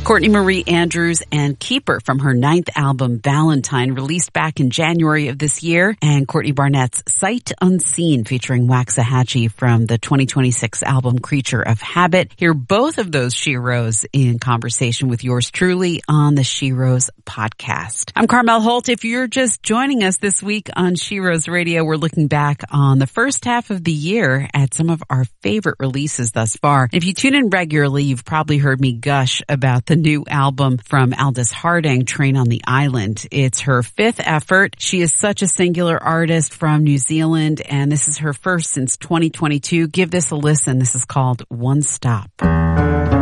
Courtney Marie Andrews and Keeper from her 9th album, Valentine, released back in January of this year, and Courtney Barnett's Sight Unseen featuring Waxahachie from the 2026 album Creature of Habit. Hear both of those Sheroes in conversation with yours truly on the Sheroes podcast. I'm Carmel Holt. If you're just joining us this week on Sheroes Radio, we're looking back on the first half of the year at some of our favorite releases thus far. If you tune in regularly, you've probably heard me gush about the new album from Aldous Harding, Train on the Island. It's her 5th effort. She is such a singular artist from New Zealand, and this is her first since 2022. Give this a listen. This is called One Stop.